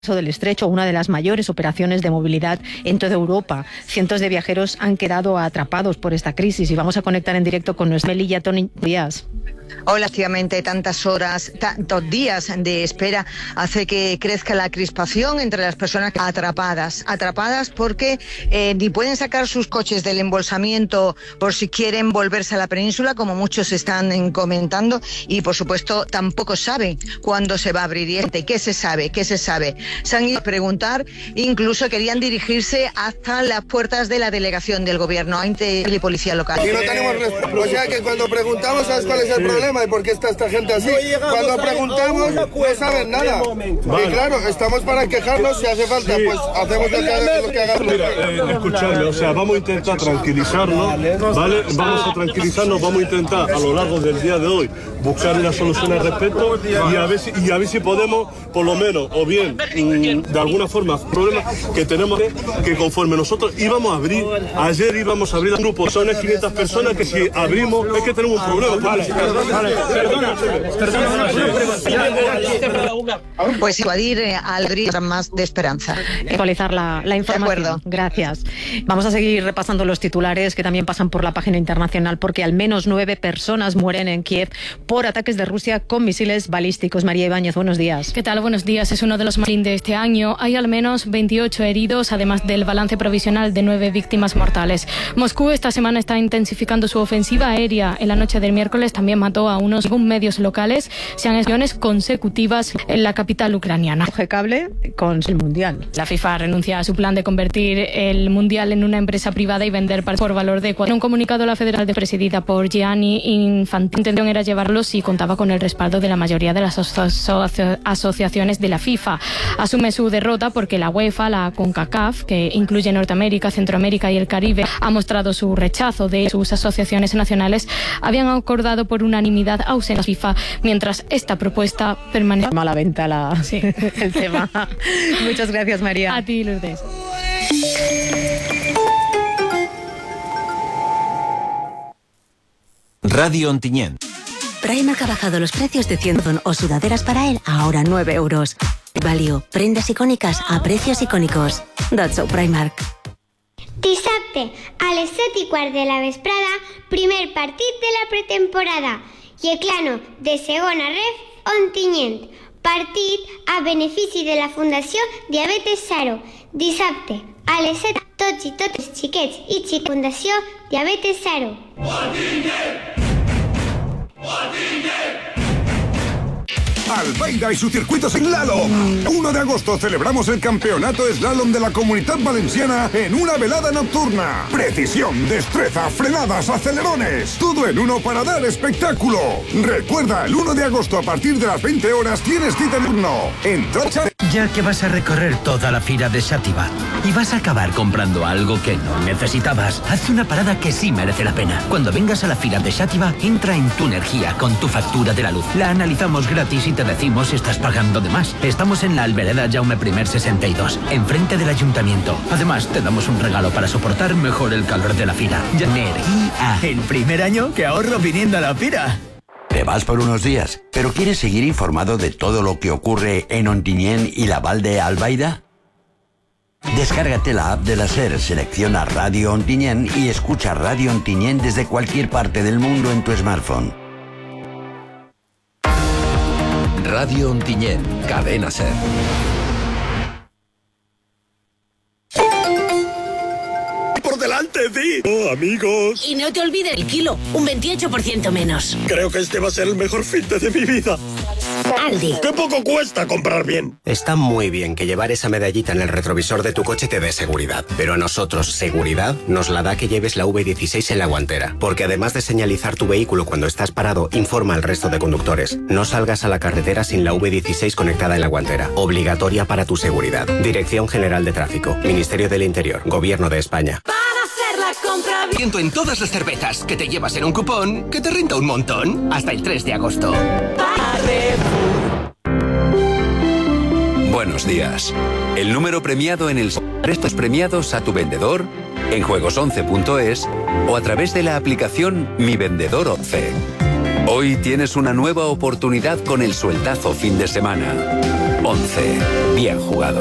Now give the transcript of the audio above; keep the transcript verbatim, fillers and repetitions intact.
del Estrecho, una de las mayores operaciones de movilidad en toda Europa. Cientos de viajeros han quedado atrapados por esta crisis y vamos a conectar en directo con nuestra Melilla. Tony Díaz. Hola, efectivamente, tantas horas, tantos días de espera hace que crezca la crispación entre las personas atrapadas. Atrapadas porque eh, ni pueden sacar sus coches del embolsamiento por si quieren volverse a la península, como muchos están comentando, y por supuesto tampoco saben cuándo se va a abrir. ¿Y qué se sabe? ¿Qué se sabe? Se han ido a preguntar, incluso querían dirigirse hasta las puertas de la delegación del gobierno ante la policía local. Y no tenemos respuesta. O sea que cuando preguntamos, ¿sabes cuál es el problema? ¿Y por qué está esta gente así? Cuando preguntamos, no saben nada. Vale. Y claro, estamos para quejarnos, si hace falta, sí. Pues hacemos lo que, lo que hagamos. Mira, eh, escuchadme, o sea, vamos a intentar tranquilizarnos, ¿vale? Vamos a tranquilizarnos, vamos a intentar a lo largo del día de hoy buscar una solución al respecto y a ver si, y a ver si podemos, por lo menos, o bien, mmm, de alguna forma, problemas que tenemos que conforme nosotros íbamos a abrir, ayer íbamos a abrir un grupo, son quinientas personas que si abrimos es que tenemos un problema. Vale, vale, perdona, perdona. Pues evadir eh, al abrir más de esperanza. Actualizar la, la información. De acuerdo. Gracias. Vamos a seguir repasando los titulares que también pasan por la página internacional, porque al menos nueve personas mueren en Kiev por ataques de Rusia con misiles balísticos. María Ibáñez, buenos días. ¿Qué tal? Buenos días. Es uno de los más de este año. Hay al menos veintiocho heridos, además del balance provisional de nueve víctimas mortales. Moscú esta semana está intensificando su ofensiva aérea. En la noche del miércoles también mató a unos, según medios locales, sean acciones consecutivas en la capital ucraniana. Coge cable con el Mundial. La FIFA renuncia a su plan de convertir el Mundial en una empresa privada y vender por valor de cuatro. En un comunicado, la federación presidida por Gianni Infantino, la intención era llevarlos si contaba con el respaldo de la mayoría de las aso- aso- asociaciones de la FIFA. Asume su derrota porque la UEFA, la CONCACAF, que incluye Norteamérica, Centroamérica y el Caribe, ha mostrado su rechazo de sus asociaciones nacionales. Habían acordado por unanimidad ausencia la FIFA, mientras esta propuesta permanece. Mala venta la, sí. el tema. Muchas gracias, María. A ti, Lourdes. Radio Ontinyent. Primark ha bajado los precios de cien o sudaderas para él a ahora nueve euros. Value, prendas icòniques a precios icònicos. That's so Primark. Dissabte, a les set i quart de la vesprada, primer partit de la pretemporada. Yeclano, de segona ref, Ontinyent. Partit a benefici de la Fundació Diabetes Zero. Dissabte, a les set, tots i totes xiquets i xiques, Fundació Diabetes Zero. Ontinyent! Ontinyent! Albaida y su circuito slalom. uno de agosto celebramos el campeonato slalom de la Comunitat Valenciana en una velada nocturna. Precisión, destreza, frenadas, acelerones. Todo en uno para dar espectáculo. Recuerda, el uno de agosto a partir de las veinte horas tienes cita en turno. En Trocha. Ya que vas a recorrer toda la fira de Xàtiva y vas a acabar comprando algo que no necesitabas, haz una parada que sí merece la pena. Cuando vengas a la fira de Xàtiva, entra en Tu Energía con tu factura de la luz. La analizamos gratis y te decimos si estás pagando de más. Estamos en la Albereda Jaume I sesenta y dos, enfrente del ayuntamiento. Además, te damos un regalo para soportar mejor el calor de la fira. Energía. El primer año que ahorro viniendo a la fira. Te vas por unos días, pero ¿quieres seguir informado de todo lo que ocurre en Ontinyent y la Val de Albaida? Descárgate la app de la SER, selecciona Radio Ontinyent y escucha Radio Ontinyent desde cualquier parte del mundo en tu smartphone. Radio Ontinyent, cadena SER. ¡Por delante, sí! ¡Oh, amigos! Y no te olvides el kilo, un veintiocho por ciento menos. Creo que este va a ser el mejor fin de mi vida. Aldi. ¡Qué poco cuesta comprar bien! Está muy bien que llevar esa medallita en el retrovisor de tu coche te dé seguridad. Pero a nosotros, seguridad, nos la da que lleves la V dieciséis en la guantera. Porque además de señalizar tu vehículo cuando estás parado, informa al resto de conductores. No salgas a la carretera sin la V dieciséis conectada en la guantera. Obligatoria para tu seguridad. Dirección General de Tráfico. Ministerio del Interior. Gobierno de España. Compra Siento en todas las cervezas que te llevas en un cupón que te renta un montón hasta el tres de agosto. Buenos días. El número premiado en el restos premiados a tu vendedor en juegos once punto es o a través de la aplicación Mi Vendedor once. Hoy tienes una nueva oportunidad con el sueldazo fin de semana. once. Bien jugado.